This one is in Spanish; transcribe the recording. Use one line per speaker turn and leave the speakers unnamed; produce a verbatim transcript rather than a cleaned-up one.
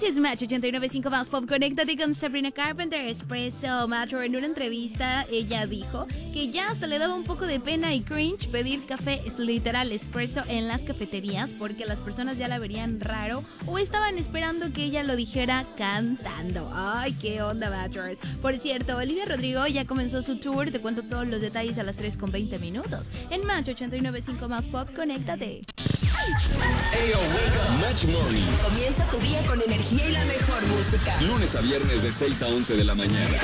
noches, Match ochenta y nueve punto cinco más Pop. Conéctate con Sabrina Carpenter, Espresso Match. En una entrevista ella dijo que ya hasta le daba un poco de pena y cringe pedir café, es literal, espresso en las cafeterías porque las personas ya la verían raro o estaban esperando que ella lo dijera cantando. Ay, qué onda, Matchers. Por cierto, Olivia Rodrigo ya comenzó su tour. Te cuento todos los detalles a las tres con veinte minutos. En Match ochenta y nueve punto cinco más Pop, conéctate.
Ayo, Match Morning.
Comienza tu día con energía y la mejor música.
Lunes a viernes de seis a once de la mañana.